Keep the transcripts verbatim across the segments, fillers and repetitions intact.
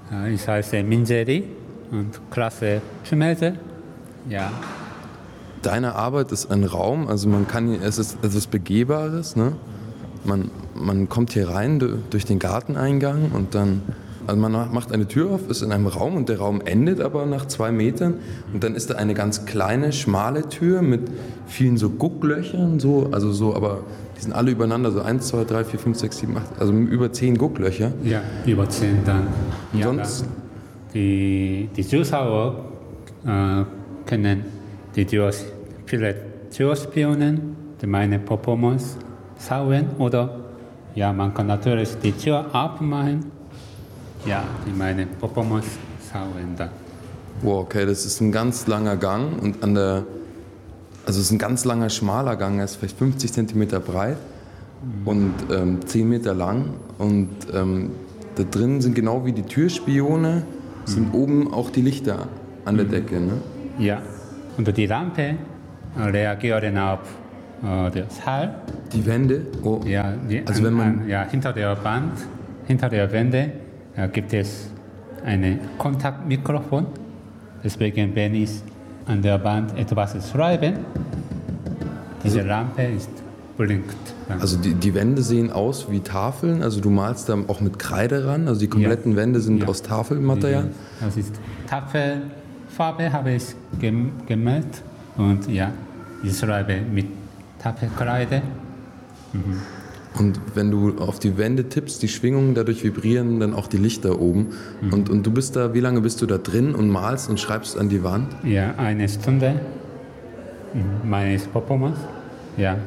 Äh, ich heiße Minjeri und Klasse Chumelse. Ja. Deine Arbeit ist ein Raum, also man kann, es ist etwas Begehbares, ne? Man, man kommt hier rein durch den Garteneingang und dann, also man macht eine Tür auf, ist in einem Raum und der Raum endet aber nach zwei Metern und dann ist da eine ganz kleine, schmale Tür mit vielen so Gucklöchern, so, also so, aber die sind alle übereinander, so eins, zwei, drei, vier, fünf, sechs, sieben, acht, also über zehn Gucklöcher. Ja, über zehn dann. Und Ja, sonst? Dann die, die Zuschauer äh, können die Tür, viele Türspionen, die meine Performance schauen oder ja, man kann natürlich die Tür aufmachen, ja, die meine Performance schauen dann. Wow, okay, das ist ein ganz langer Gang und an der, also es ist ein ganz langer, schmaler Gang, er ist vielleicht fünfzig Zentimeter breit mhm. und ähm, zehn Meter lang und ähm, da drin sind genau wie die Türspione, sind mhm. oben auch die Lichter an der mhm. Decke, ne? Ja, und die Lampe reagieren auf äh, das Hall. Die Wände? Oh. Ja, die, also wenn man an, ja, hinter der Wand, hinter der Wände äh, gibt es ein Kontaktmikrofon. Deswegen, wenn ich an der Wand etwas schreibe, diese also, Lampe ist blinkt. Also die, die Wände sehen aus wie Tafeln, also du malst da auch mit Kreide ran, also die kompletten ja. Wände sind ja. aus Tafelmaterial? Das ist Tafelfarbe, habe ich gem- gemalt und ja, ich schreibe mit Tafelkreide. Mhm. Und wenn du auf die Wände tippst, die Schwingungen, dadurch vibrieren dann auch die Lichter oben. Mhm. Und, und du bist da, wie lange bist du da drin und malst und schreibst an die Wand? Ja, eine Stunde. Mhm. Meine Performance. Ja.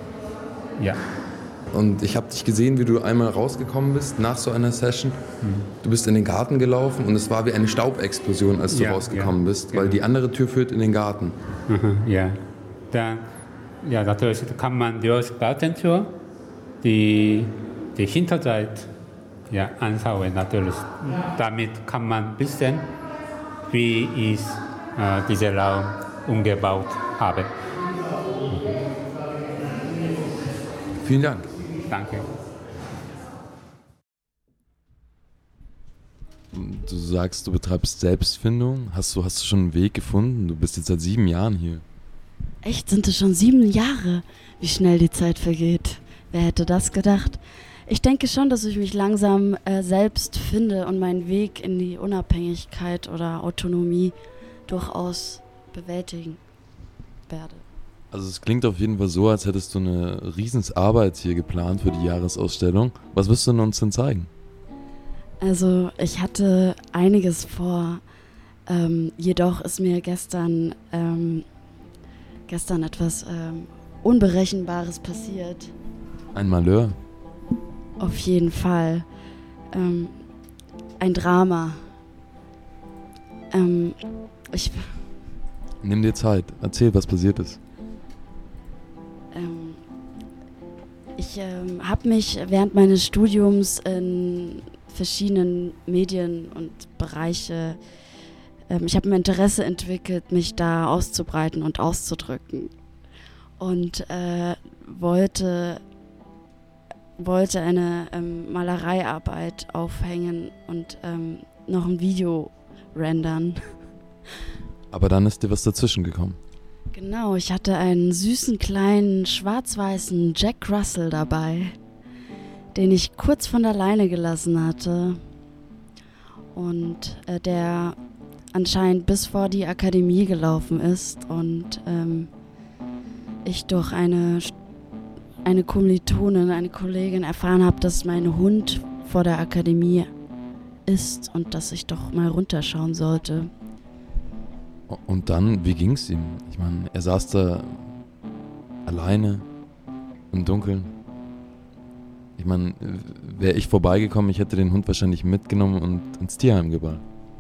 Ja. Und ich habe dich gesehen, wie du einmal rausgekommen bist nach so einer Session. Mhm. Du bist in den Garten gelaufen und es war wie eine Staubexplosion, als du ja, rausgekommen ja, bist, weil ja. die andere Tür führt in den Garten. Mhm, ja. Dann, ja, natürlich kann man durch die Gartentür die, die Hinterseite ja, anschauen, natürlich. Damit kann man ein bisschen, wie ich äh, diesen Raum umgebaut habe. Vielen Dank. Danke. Du sagst, du betreibst Selbstfindung. Hast du, hast du schon einen Weg gefunden? Du bist jetzt seit sieben Jahren hier. Echt? Sind es schon sieben Jahre? Wie schnell die Zeit vergeht. Wer hätte das gedacht? Ich denke schon, dass ich mich langsam äh, selbst finde und meinen Weg in die Unabhängigkeit oder Autonomie durchaus bewältigen werde. Also es klingt auf jeden Fall so, als hättest du eine Riesensarbeit hier geplant für die Jahresausstellung. Was wirst du denn uns denn zeigen? Also ich hatte einiges vor, ähm, jedoch ist mir gestern, ähm, gestern etwas ähm, Unberechenbares passiert. Ein Malheur? Auf jeden Fall. Ähm, ein Drama. Ähm, ich... Nimm dir Zeit, erzähl, was passiert ist. Ähm, ich ähm, habe mich während meines Studiums in verschiedenen Medien und Bereiche, ähm, ich habe ein Interesse entwickelt, mich da auszubreiten und auszudrücken. Und äh, wollte, wollte eine ähm, Malereiarbeit aufhängen und ähm, noch ein Video rendern. Aber dann ist dir was dazwischen gekommen. Genau, ich hatte einen süßen kleinen schwarz-weißen Jack Russell dabei, den ich kurz von der Leine gelassen hatte und äh, der anscheinend bis vor die Akademie gelaufen ist und ähm, ich durch eine, eine Kommilitonin, eine Kollegin erfahren habe, dass mein Hund vor der Akademie ist und dass ich doch mal runterschauen sollte. Und dann, wie ging's ihm? Ich meine, er saß da alleine im Dunkeln. Ich meine, wäre ich vorbeigekommen, ich hätte den Hund wahrscheinlich mitgenommen und ins Tierheim gebracht.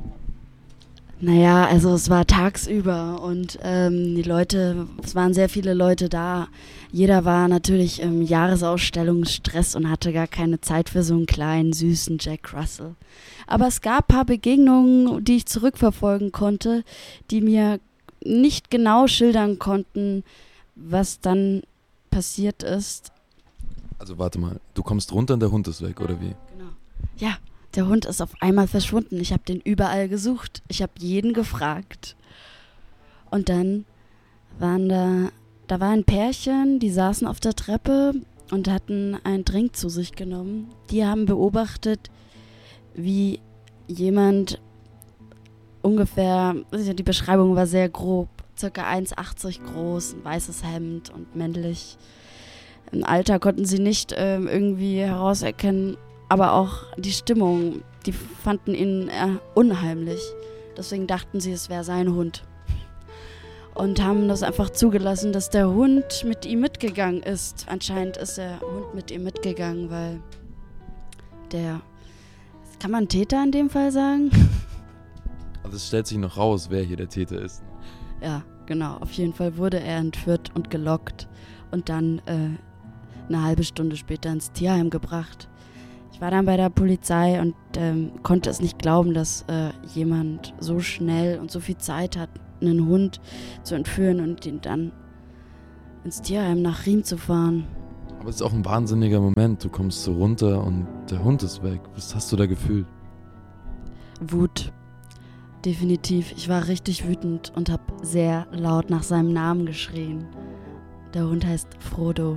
Naja, also es war tagsüber und ähm, die Leute, es waren sehr viele Leute da. Jeder war natürlich im Jahresausstellungsstress und hatte gar keine Zeit für so einen kleinen, süßen Jack Russell. Aber es gab ein paar Begegnungen, die ich zurückverfolgen konnte, die mir nicht genau schildern konnten, was dann passiert ist. Also warte mal, du kommst runter und der Hund ist weg, oder wie? Genau. Ja, Der Hund ist auf einmal verschwunden. Ich habe den überall gesucht. Ich habe jeden gefragt. Und dann waren da, da war ein Pärchen, die saßen auf der Treppe und hatten einen Drink zu sich genommen. Die haben beobachtet, wie jemand ungefähr, also die Beschreibung war sehr grob, circa eins Komma achtzig groß, ein weißes Hemd und männlich. Im Alter konnten sie nicht ähm, irgendwie herauserkennen, aber auch die Stimmung, die fanden ihn äh, unheimlich. Deswegen dachten sie, es wäre sein Hund. Und haben das einfach zugelassen, dass der Hund mit ihm mitgegangen ist. Anscheinend ist der Hund mit ihm mitgegangen, weil der, kann man Täter in dem Fall sagen? Also es stellt sich noch raus, wer hier der Täter ist. Ja, genau. Auf jeden Fall wurde er entführt und gelockt und dann äh, eine halbe Stunde später ins Tierheim gebracht. Ich war dann bei der Polizei und ähm, konnte es nicht glauben, dass äh, jemand so schnell und so viel Zeit hat, einen Hund zu entführen und ihn dann ins Tierheim nach Riem zu fahren. Aber es ist auch ein wahnsinniger Moment. Du kommst so runter und der Hund ist weg. Was hast du da gefühlt? Wut. Definitiv. Ich war richtig wütend und habe sehr laut nach seinem Namen geschrien. Der Hund heißt Frodo.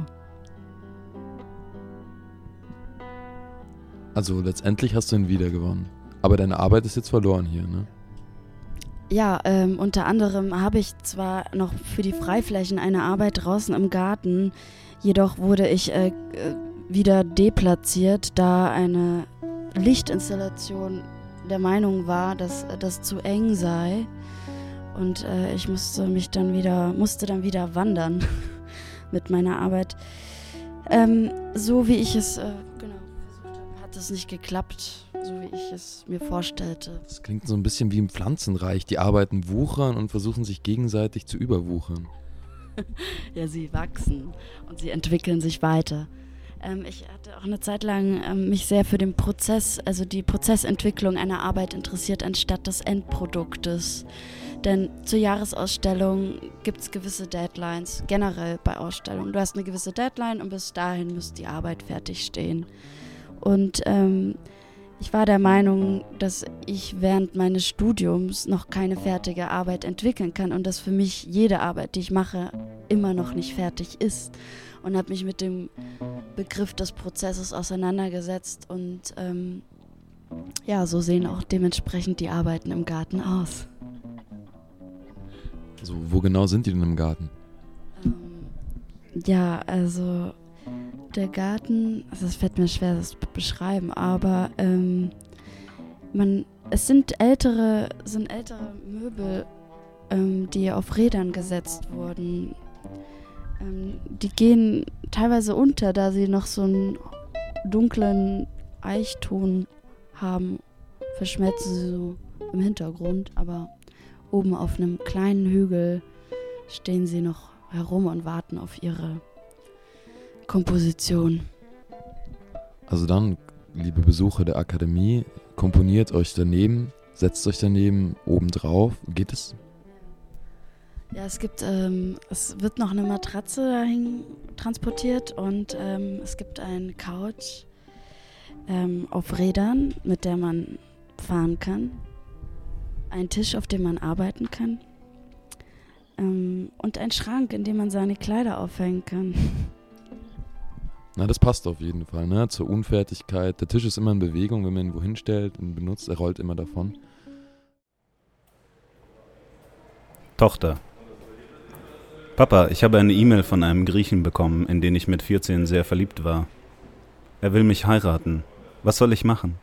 Also letztendlich hast du ihn wiedergewonnen. Aber deine Arbeit ist jetzt verloren hier, ne? Ja, ähm, unter anderem habe ich zwar noch für die Freiflächen eine Arbeit draußen im Garten, jedoch wurde ich äh, wieder deplatziert, da eine Lichtinstallation der Meinung war, dass das zu eng sei. Und äh, ich musste mich dann wieder, musste dann wieder wandern mit meiner Arbeit. Ähm, so wie ich es äh, genau versucht habe, hat es nicht geklappt, so wie ich es mir vorstellte. Das klingt so ein bisschen wie im Pflanzenreich. Die arbeiten wuchern und versuchen sich gegenseitig zu überwuchern. Ja, sie wachsen und sie entwickeln sich weiter. Ähm, ich hatte auch eine Zeit lang ähm, mich sehr für den Prozess, also die Prozessentwicklung einer Arbeit interessiert, anstatt des Endproduktes. Denn zur Jahresausstellung gibt es gewisse Deadlines, generell bei Ausstellungen. Du hast eine gewisse Deadline und bis dahin muss die Arbeit fertig stehen. Und ähm, ich war der Meinung, dass ich während meines Studiums noch keine fertige Arbeit entwickeln kann und dass für mich jede Arbeit, die ich mache, immer noch nicht fertig ist. Und habe mich mit dem Begriff des Prozesses auseinandergesetzt und ähm, ja, so sehen auch dementsprechend die Arbeiten im Garten aus. Also wo genau sind die denn im Garten? Ähm, ja, also der Garten, also es fällt mir schwer, das zu beschreiben, aber ähm, man, es sind ältere, sind ältere Möbel, ähm, die auf Rädern gesetzt wurden. Ähm, die gehen teilweise unter, da sie noch so einen dunklen Eichton haben, verschmelzen sie so im Hintergrund, aber oben auf einem kleinen Hügel stehen sie noch herum und warten auf ihre Komposition. Also dann, liebe Besucher der Akademie, komponiert euch daneben, setzt euch daneben obendrauf. Geht es? Ja, es gibt, ähm, es wird noch eine Matratze dahin transportiert und ähm, es gibt eine Couch ähm, auf Rädern, mit der man fahren kann. Ein Tisch, auf dem man arbeiten kann. Ähm, und ein Schrank, in dem man seine Kleider aufhängen kann. Na, das passt auf jeden Fall, ne? Zur Unfertigkeit. Der Tisch ist immer in Bewegung, wenn man ihn wohin stellt und benutzt, er rollt immer davon. Tochter. Papa, ich habe eine E-Mail von einem Griechen bekommen, in den ich mit vierzehn sehr verliebt war. Er will mich heiraten. Was soll ich machen?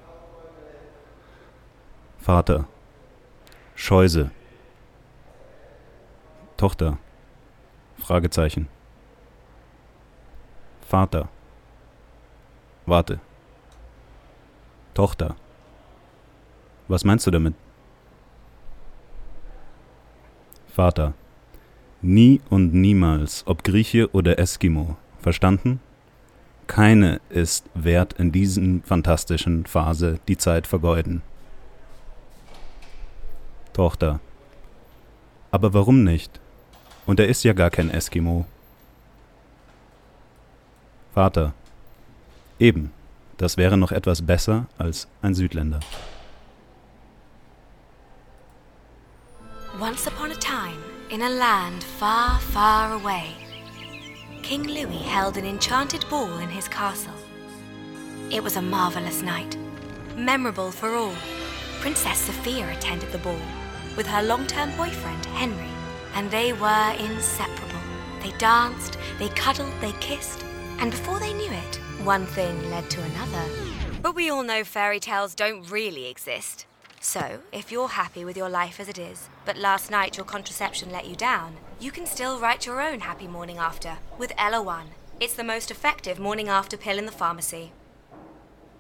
Vater. Scheuse. Tochter. Fragezeichen. Vater. Warte. Tochter. Was meinst du damit? Vater. Nie und niemals, ob Grieche oder Eskimo. Verstanden? Keine ist wert, in diesen fantastischen Phase die Zeit vergeuden. Tochter. Aber warum nicht? Und er ist ja gar kein Eskimo. Vater. Eben. Das wäre noch etwas besser als ein Südländer. Once upon a time, in a land far, far away, King Louis held an enchanted ball in his castle. It was a marvelous night, memorable for all. Princess Sophia attended the ball with her long-term boyfriend, Henry, and they were inseparable. They danced, they cuddled, they kissed, and before they knew it, one thing led to another. But we all know fairy tales don't really exist. So, if you're happy with your life as it is, but last night your contraception let you down, you can still write your own happy morning after with Ella One. It's the most effective morning after pill in the pharmacy.